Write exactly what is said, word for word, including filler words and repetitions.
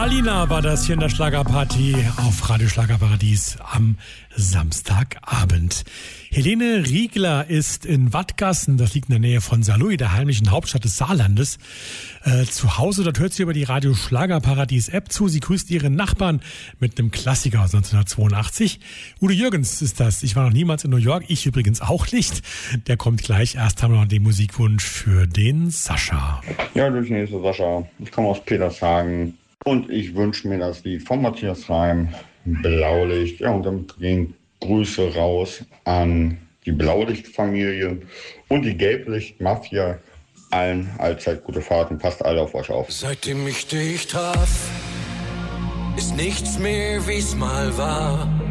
Alina war das hier in der Schlagerparty auf Radio Schlagerparadies am Samstagabend. Helene Riegler ist in Wattgassen, das liegt in der Nähe von Saarlouis, der heimlichen Hauptstadt des Saarlandes, äh, zu Hause. Dort hört sie über die Radio Schlagerparadies App zu. Sie grüßt ihren Nachbarn mit einem Klassiker aus neunzehnhundertzweiundachtzig. Udo Jürgens ist das. Ich war noch niemals in New York, ich übrigens auch nicht. Der kommt gleich. Erst haben wir noch den Musikwunsch für den Sascha. Ja, durch den nächsten Sascha. Ich komme aus Petershagen und ich wünsche mir das Lied von Matthias Reim, Blaulicht. Ja, und dann gehen Grüße raus an die Blaulicht-Familie und die Gelblicht-Mafia. Allen allzeit gute Fahrten, passt alle auf euch auf. Seitdem ich dich traf, ist nichts mehr, wie's mal war.